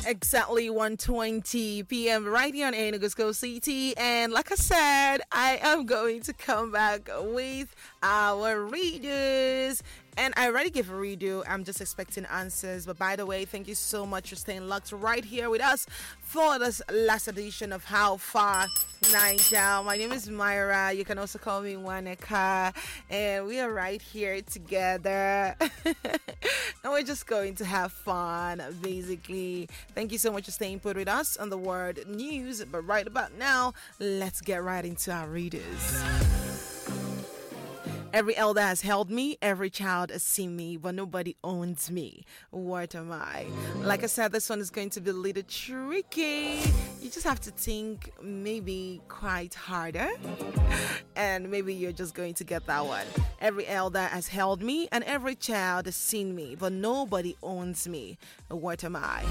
Exactly 1:20 p.m. right here on Enugu City. And like I said, I am going to come back with our readers. And I already gave a redo. I'm just expecting answers. But by the way, thank you so much for staying locked right here with us for this last edition of How Far Niger. My name is Myra. You can also call me Waneka. And we are right here together. And we're just going to have fun, basically. Thank you so much for staying put with us on the word news. But right about now, let's get right into our readers. Every elder has held me, every child has seen me, but nobody owns me. What am I? Like I said, this one is going to be a little tricky. You just have to think maybe quite harder, and maybe you're just going to get that one. Every elder has held me, and every child has seen me, but nobody owns me. What am I?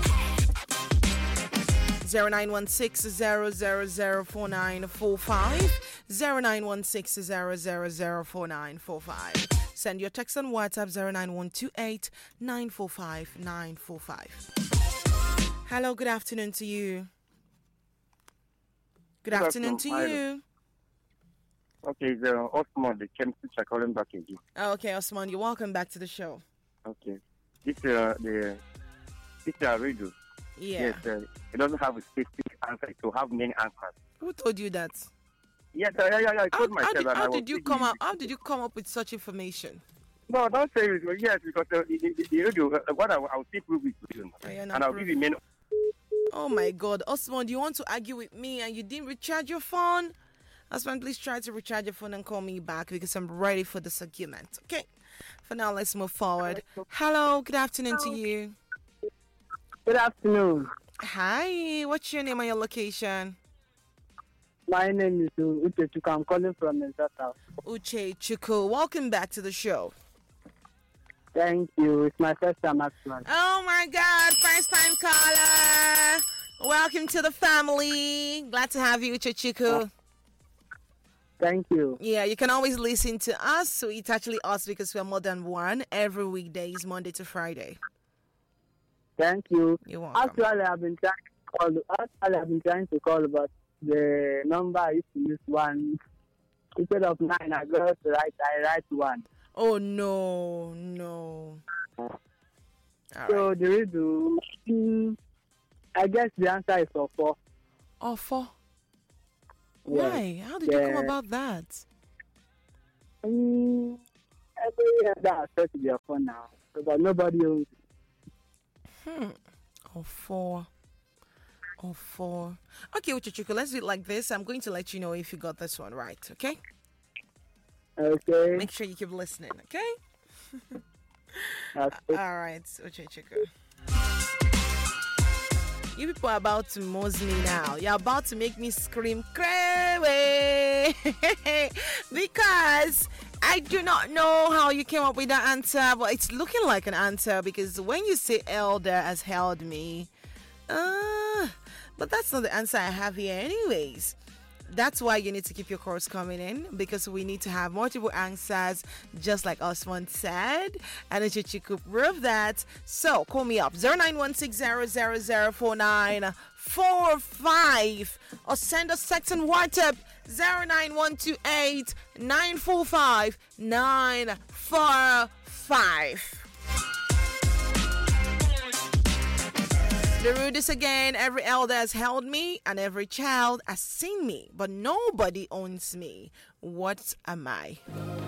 0916-000-4945 0916-000-4945. Send your text on WhatsApp 09128-945-945. Hello, good afternoon to you. Good afternoon to you. Okay, Osman, the chemist are calling back again. Okay, Osman, you're welcome back to the show. Okay. This radio. Yeah. Yes, it doesn't have a specific answer. It will have many answers. Who told you that? Yes, I told myself that. How did you come up with such information? No, don't say it. Yes, because the radio, what I'll still prove it to you. And I'll give you many. Oh my God, Osman, do you want to argue with me and you didn't recharge your phone? Osman, please try to recharge your phone and call me back because I'm ready for this argument. Okay. For now, let's move forward. Hello, good afternoon to you. Good afternoon. Hi, what's your name and your location? My name is Uche Chuka. I'm calling from Minnesota. Uche Chuku, welcome back to the show. Thank you. It's my first time actually. Oh my God, first time caller. Welcome to the family. Glad to have you, Uche Chuku. Thank you. Yeah, you can always listen to us. So it's actually us because we're more than one every weekdays, Monday to Friday. Thank you. You're welcome. Actually, I've been trying to call, but the number I used to use one instead of 9. I write 1. Oh no. All so right. the reason, I guess the answer is 4. Oh, 4. Yes. Why? How did you come about that? Every year that I set to be a 4 now, but nobody owns. Oh, 4. Okay, Uchichuku, let's do it like this. I'm going to let you know if you got this one right, okay? Okay. Make sure you keep listening, okay? Okay. All right, Uchichuku. You people are about to mose me now. You're about to make me scream crazy because I do not know how you came up with that answer, but it's looking like an answer because when you say elder has held me, but that's not the answer I have here anyways. That's why you need to keep your calls coming in because we need to have multiple answers, just like Osman said. And if you could prove that, so call me up 0916-000-4945 or send us text on WhatsApp 09128-945-945. The rudest again, every elder has held me and every child has seen me, but nobody owns me. What am I?